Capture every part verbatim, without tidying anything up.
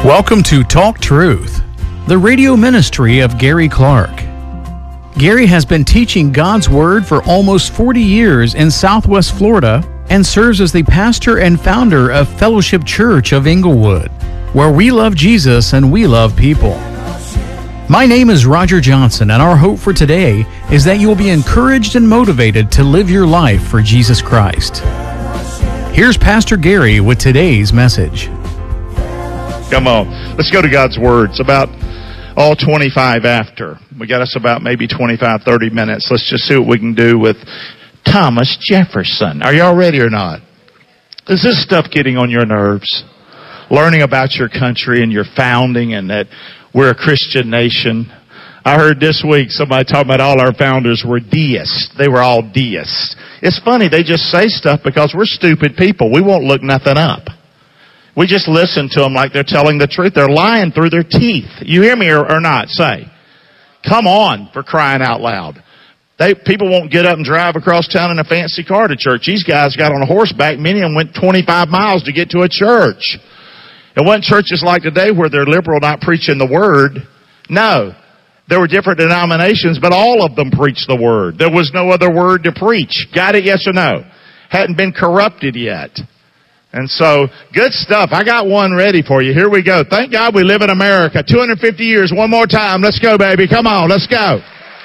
Welcome to Talk Truth, the radio ministry of Gary Clark. Gary has been teaching God's Word for almost forty years in Southwest Florida and serves as the pastor and founder of Fellowship Church of Inglewood, where we love Jesus and we love people. My name is Roger Johnson, and our hope for today is that you will be encouraged and motivated to live your life for Jesus Christ. Here's Pastor Gary with today's message. Come on, let's go to God's Word. It's about all twenty-five after. We got us about maybe twenty-five, thirty minutes. Let's just see what we can do with Thomas Jefferson. Are y'all ready or not? Is this stuff getting on your nerves? Learning about your country and your founding and that we're a Christian nation. I heard this week somebody talking about all our founders were deists. They were all deists. It's funny, they just say stuff because we're stupid people. We won't look nothing up. We just listen to them like they're telling the truth. They're lying through their teeth. You hear me or, or not? Say, come on, for crying out loud. They, people won't get up and drive across town in a fancy car to church. These guys got on a horseback. Many of them went twenty-five miles to get to a church. It wasn't churches like today where they're liberal, not preaching the Word. No. There were different denominations, but all of them preached the Word. There was no other Word to preach. Got it, yes or no? Hadn't been corrupted yet. And so, good stuff. I got one ready for you. Here we go. Thank God we live in America. two hundred fifty years. One more time. Let's go, baby. Come on. Let's go.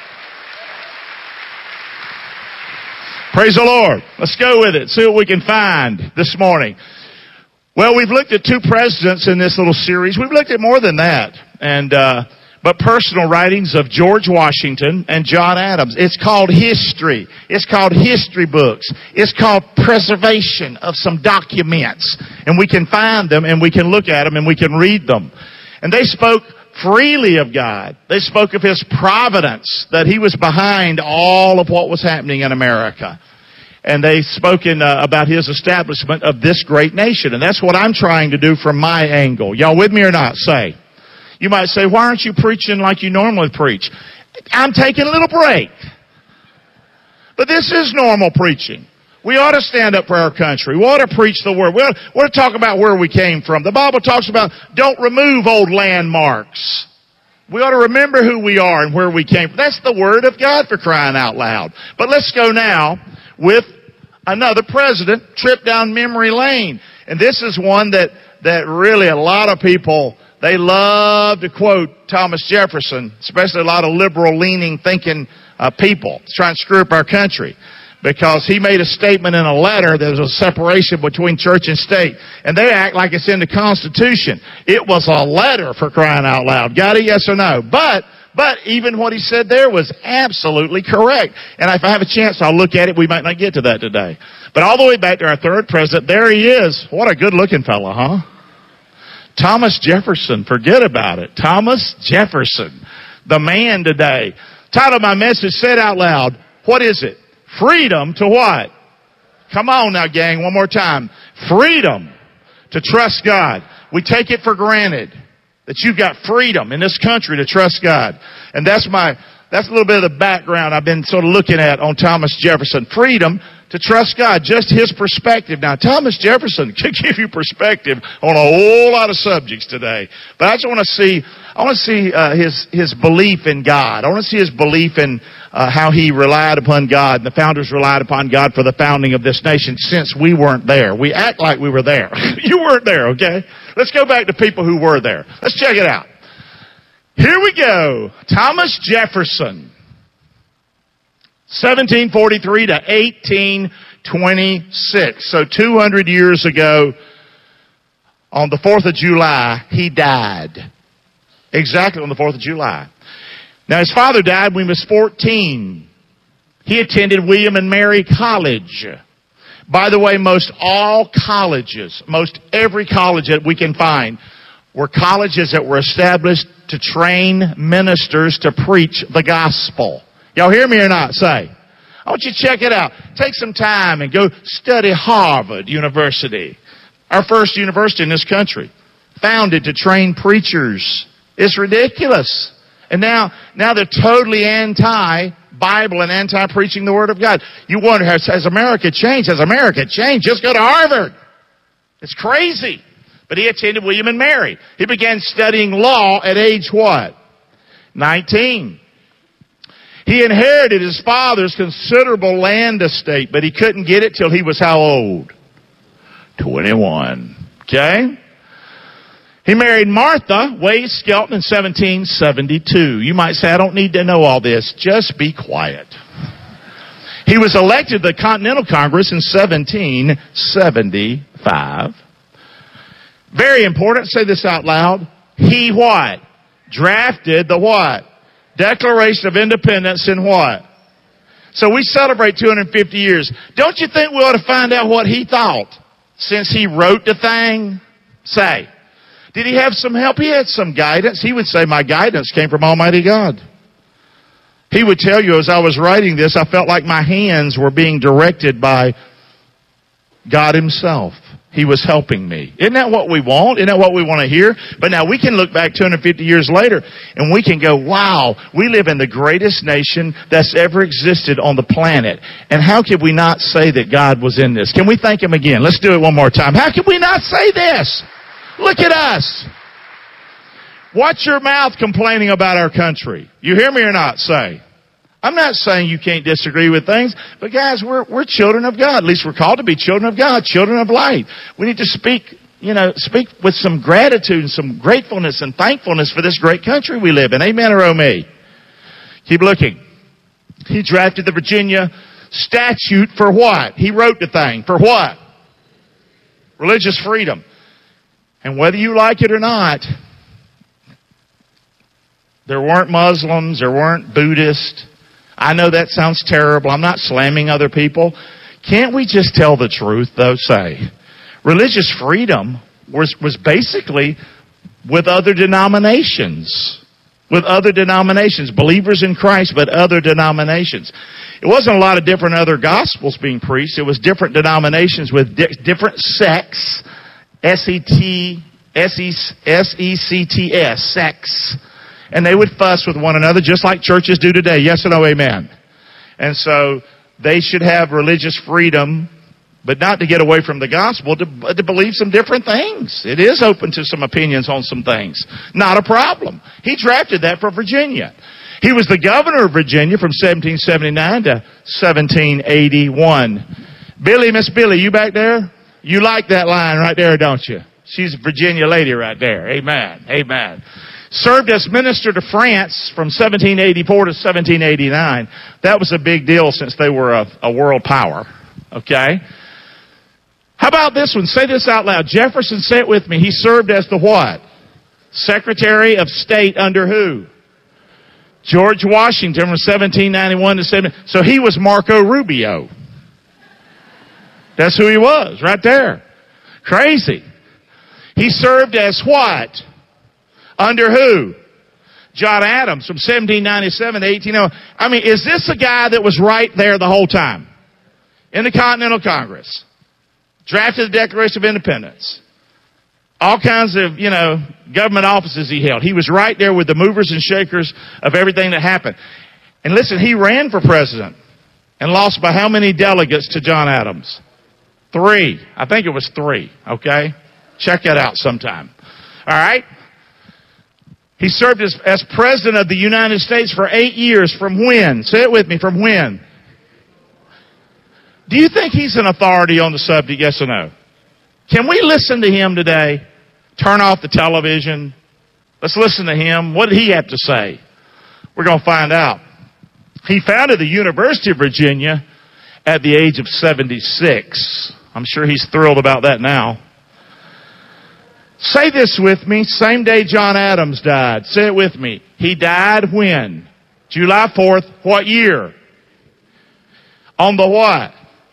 Praise the Lord. Let's go with it. See what we can find this morning. Well, we've looked at two presidents in this little series. We've looked at more than that. And, uh, but personal writings of George Washington and John Adams. It's called history. It's called history books. It's called preservation of some documents. And we can find them and we can look at them and we can read them. And they spoke freely of God. They spoke of His providence, that He was behind all of what was happening in America. And they spoke in, uh, about His establishment of this great nation. And that's what I'm trying to do from my angle. Y'all with me or not? Say. You might say, why aren't you preaching like you normally preach? I'm taking a little break. But this is normal preaching. We ought to stand up for our country. We ought to preach the Word. We ought, we ought to talk about where we came from. The Bible talks about don't remove old landmarks. We ought to remember who we are and where we came from. That's the Word of God, for crying out loud. But let's go now with another president, trip down memory lane. And this is one that, that really a lot of people, they love to quote Thomas Jefferson, especially a lot of liberal-leaning thinking uh, people trying to screw up our country. Because he made a statement in a letter, there was a separation between church and state. And they act like it's in the Constitution. It was a letter, for crying out loud. Got it, yes or no? But, but even what he said there was absolutely correct. And if I have a chance, I'll look at it. We might not get to that today. But all the way back to our third president, there he is. What a good-looking fellow, huh? Thomas Jefferson. Forget about it. Thomas Jefferson. The man today. Title of my message, said out loud, what is it? Freedom to what? Come on now, gang, one more time. Freedom to trust God. We take it for granted that you've got freedom in this country to trust God. And that's my, that's a little bit of the background I've been sort of looking at on Thomas Jefferson. Freedom to trust God, just his perspective. Now, Thomas Jefferson could give you perspective on a whole lot of subjects today. But I just want to see, I want to see uh, his his belief in God. I want to see his belief in uh, how he relied upon God, and the founders relied upon God for the founding of this nation since we weren't there. We act like we were there. You weren't there, okay? Let's go back to people who were there. Let's check it out. Here we go. Thomas Jefferson. seventeen forty-three to eighteen twenty-six. So two hundred years ago, on the fourth of July, he died. Exactly on the fourth of July. Now, his father died when he was fourteen. He attended William and Mary College. By the way, most all colleges, most every college that we can find, were colleges that were established to train ministers to preach the gospel. Y'all hear me or not? Say. I want you to check it out. Take some time and go study Harvard University. Our first university in this country. Founded to train preachers. It's ridiculous. And now, now they're totally anti-Bible and anti-preaching the Word of God. You wonder, has, has America changed? Has America changed? Just go to Harvard. It's crazy. But he attended William and Mary. He began studying law at age what? nineteen. He inherited his father's considerable land estate, but he couldn't get it till he was how old? twenty-one. Okay? He married Martha Wade Skelton in seventeen seventy-two. You might say, I don't need to know all this. Just be quiet. He was elected to the Continental Congress in seventeen seventy-five. Very important. Say this out loud. He what? Drafted the what? Declaration of Independence in what? So we celebrate two hundred fifty years. Don't you think we ought to find out what he thought since he wrote the thing? Say. Did he have some help? He had some guidance. He would say, my guidance came from Almighty God. He would tell you, as I was writing this, I felt like my hands were being directed by God himself. He was helping me. Isn't that what we want? Isn't that what we want to hear? But now we can look back two hundred fifty years later and we can go, wow, we live in the greatest nation that's ever existed on the planet. And how could we not say that God was in this? Can we thank him again? Let's do it one more time. How can we not say this? Look at us. Watch your mouth complaining about our country. You hear me or not? Say. I'm not saying you can't disagree with things, but guys, we're, we're children of God. At least we're called to be children of God, children of light. We need to speak, you know, speak with some gratitude and some gratefulness and thankfulness for this great country we live in. Amen or oh me? Keep looking. He drafted the Virginia statute for what? He wrote the thing. For what? Religious freedom. And whether you like it or not, there weren't Muslims, there weren't Buddhists. I know that sounds terrible. I'm not slamming other people. Can't we just tell the truth, though? Say, religious freedom was, was basically with other denominations. With other denominations. Believers in Christ, but other denominations. It wasn't a lot of different other gospels being preached. It was different denominations with di- different sects. S E T, S E C T S, sects. And they would fuss with one another just like churches do today. Yes or no, amen. And so they should have religious freedom, but not to get away from the gospel, to, to believe some different things. It is open to some opinions on some things. Not a problem. He drafted that for Virginia. He was the governor of Virginia from seventeen seventy-nine to seventeen eighty-one. Billy, Miss Billy, you back there? You like that line right there, don't you? She's a Virginia lady right there. Amen. Amen. Served as minister to France from seventeen eighty-four to seventeen eighty-nine. That was a big deal since they were a, a world power. Okay? How about this one? Say this out loud. Jefferson, say it with me. He served as the what? Secretary of State under who? George Washington from seventeen ninety-one to seventeen. So he was Marco Rubio. That's who he was, right there. Crazy. He served as what? Under who? John Adams from seventeen ninety-seven to eighteen oh. I mean, is this a guy that was right there the whole time? In the Continental Congress. Drafted the Declaration of Independence. All kinds of, you know, government offices he held. He was right there with the movers and shakers of everything that happened. And listen, he ran for president and lost by how many delegates to John Adams? Three. I think it was three. Okay? Check that out sometime. All right? He served as, as president of the United States for eight years. From when? Say it with me. From when? Do you think he's an authority on the subject? Yes or no? Can we listen to him today? Turn off the television. Let's listen to him. What did he have to say? We're going to find out. He founded the University of Virginia at the age of seventy-six. I'm sure he's thrilled about that now. Say this with me. Same day John Adams died. Say it with me. He died when? July fourth. What year? On the what?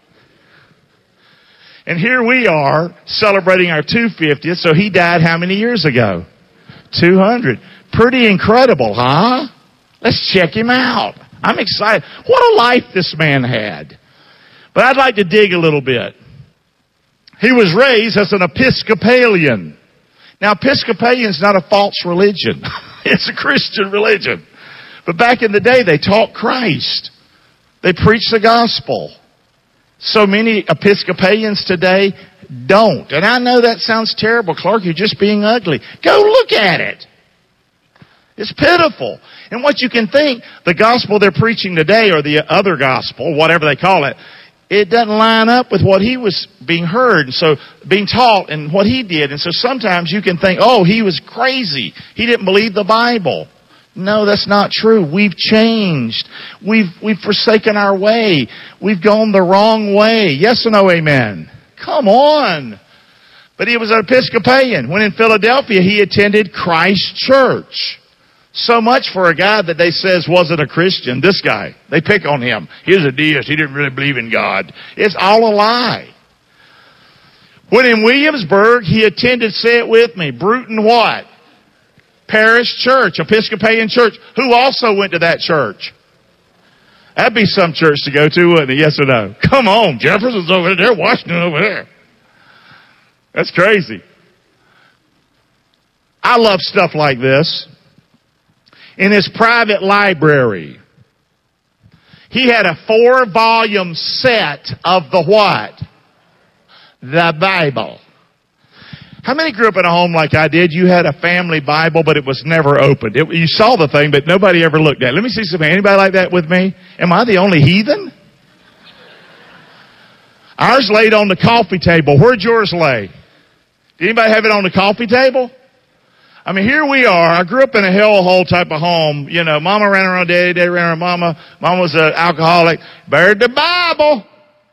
And here we are celebrating our two hundred fiftieth. So he died how many years ago? two hundred. Pretty incredible, huh? Let's check him out. I'm excited. What a life this man had. But I'd like to dig a little bit. He was raised as an Episcopalian. Now, Episcopalian is not a false religion. It's a Christian religion. But back in the day, they taught Christ. They preached the gospel. So many Episcopalians today don't. And I know that sounds terrible. Clark, you're just being ugly. Go look at it. It's pitiful. And what you can think, the gospel they're preaching today, or the other gospel, whatever they call it, it doesn't line up with what he was being heard, and so being taught, and what he did. And so sometimes you can think, oh, he was crazy. He didn't believe the Bible. No, that's not true. We've changed. We've we've forsaken our way. We've gone the wrong way. Yes or no, amen? Come on. But he was an Episcopalian. When in Philadelphia, he attended Christ Church. So much for a guy that they says wasn't a Christian. This guy, they pick on him. He was a deist. He didn't really believe in God. It's all a lie. When in Williamsburg, he attended, say it with me, Bruton what? Parish Church, Episcopalian church. Who also went to that church? That'd be some church to go to, wouldn't it? Yes or no? Come on, Jefferson's over there, Washington over there. That's crazy. I love stuff like this. In his private library, he had a four-volume set of the what? The Bible. How many grew up in a home like I did? You had a family Bible, but it was never opened. It, you saw the thing, but nobody ever looked at it. Let me see some. Anybody like that with me? Am I the only heathen? Ours laid on the coffee table. Where'd yours lay? Did anybody have it on the coffee table? I mean, here we are. I grew up in a hellhole type of home. You know, mama ran around daddy, daddy ran around mama. Mama was an alcoholic. Buried the Bible.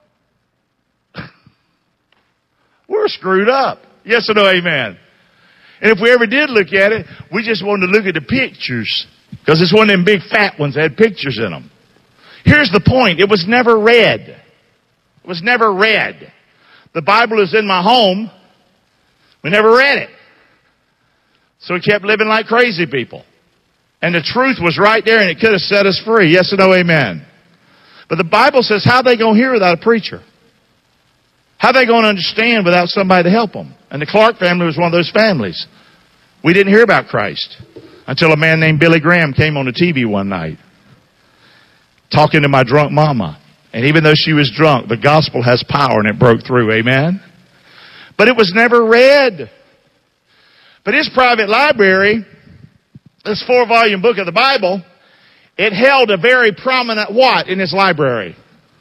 We're screwed up. Yes or no, amen? And if we ever did look at it, we just wanted to look at the pictures. Because it's one of them big fat ones that had pictures in them. Here's the point. It was never read. It was never read. The Bible is in my home. We never read it. So we kept living like crazy people. And the truth was right there, and it could have set us free. Yes or no, amen? But the Bible says, how are they going to hear without a preacher? How are they going to understand without somebody to help them? And the Clark family was one of those families. We didn't hear about Christ until a man named Billy Graham came on the T V one night talking to my drunk mama. And even though she was drunk, the gospel has power, and it broke through. Amen? But it was never read. But his private library, this four-volume book of the Bible, it held a very prominent what in his library?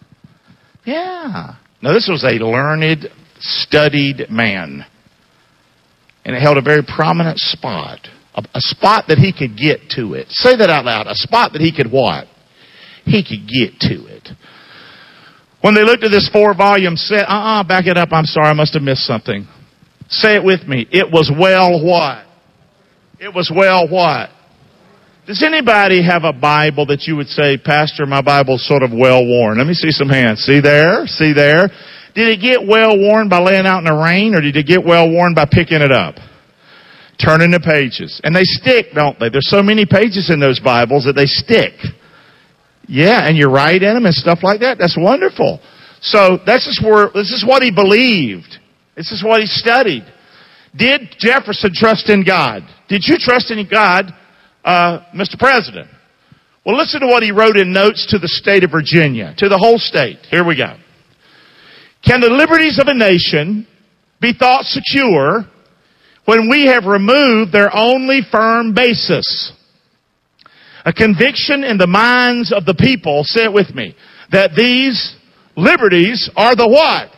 Yeah. Now, this was a learned, studied man. And it held a very prominent spot. A, a spot that he could get to it. Say that out loud. A spot that he could what? He could get to it. When they looked at this four-volume set, uh-uh, back it up. I'm sorry, I must have missed something. Say it with me. It was well what? It was well what? Does anybody have a Bible that you would say, Pastor, my Bible's sort of well worn? Let me see some hands. See there? See there? Did it get well worn by laying out in the rain, or did it get well worn by picking it up? Turning the pages. And they stick, don't they? There's so many pages in those Bibles that they stick. Yeah, and you write in them and stuff like that. That's wonderful. So this is where, this is what he believed. This is what he studied. Did Jefferson trust in God? Did you trust in God, uh, Mister President? Well, listen to what he wrote in notes to the state of Virginia, to the whole state. Here we go. Can the liberties of a nation be thought secure when we have removed their only firm basis? A conviction in the minds of the people, say it with me, that these liberties are the what?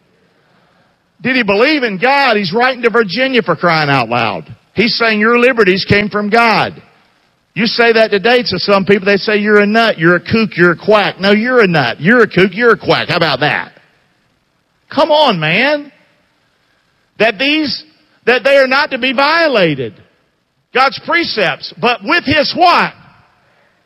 Did he believe in God? He's writing to Virginia, for crying out loud. He's saying your liberties came from God. You say that today to some people, they say you're a nut, you're a kook, you're a quack. No, you're a nut, you're a kook, you're a quack. How about that? Come on, man. That these, that they are not to be violated. God's precepts. But with his what?